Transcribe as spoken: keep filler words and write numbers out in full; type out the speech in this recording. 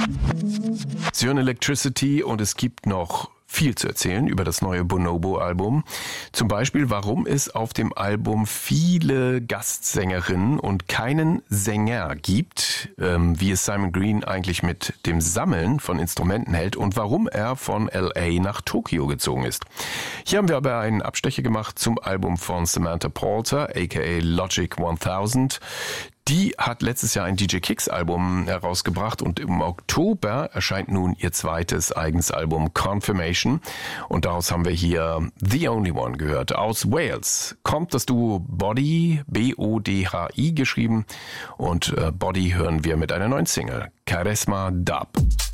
Sie hören Electricity und es gibt noch viel zu erzählen über das neue Bonobo-Album. Zum Beispiel, warum es auf dem Album viele Gastsängerinnen und keinen Sänger gibt, ähm, wie es Simon Green eigentlich mit dem Sammeln von Instrumenten hält und warum er von L A nach Tokio gezogen ist. Hier haben wir aber einen Abstecher gemacht zum Album von Samantha Poulter, aka Logic tausend. Die hat letztes Jahr ein D J Kicks Album herausgebracht und im Oktober erscheint nun ihr zweites eigenes Album Confirmation und daraus haben wir hier The Only One gehört. Aus Wales kommt das Duo Body, B O D H I geschrieben und äh, Body hören wir mit einer neuen Single, Charisma Dub.